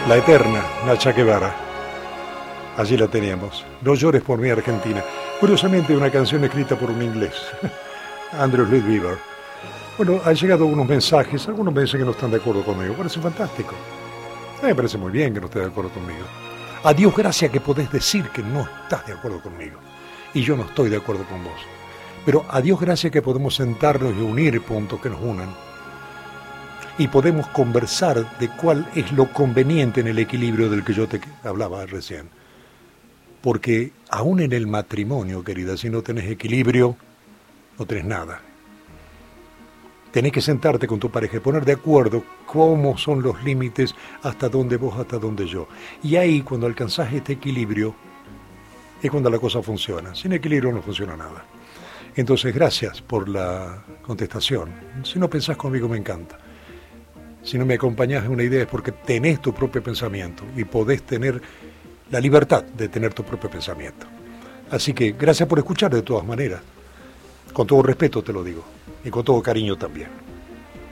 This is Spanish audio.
La eterna Nacha Guevara. Allí la teníamos. No llores por mí, Argentina. Curiosamente, una canción escrita por un inglés, Andrew Lloyd Webber. Bueno, han llegado unos mensajes. Algunos me dicen que no están de acuerdo conmigo. Parece fantástico. Me parece muy bien que no estés de acuerdo conmigo. A Dios gracias que podés decir que no estás de acuerdo conmigo. Y yo no estoy de acuerdo con vos. Pero a Dios gracias que podemos sentarnos y unir puntos que nos unan. Y podemos conversar de cuál es lo conveniente en el equilibrio del que yo te hablaba recién. Porque aún en el matrimonio, querida, si no tenés equilibrio, no tenés nada. Tenés que sentarte con tu pareja y poner de acuerdo cómo son los límites, hasta dónde vos, hasta dónde yo. Y ahí, cuando alcanzás este equilibrio, es cuando la cosa funciona. Sin equilibrio no funciona nada. Entonces, gracias por la contestación. Si no pensás conmigo, me encanta. Si no me acompañás en una idea es porque tenés tu propio pensamiento y podés tener la libertad de tener tu propio pensamiento. Así que gracias por escuchar de todas maneras. Con todo respeto te lo digo y con todo cariño también.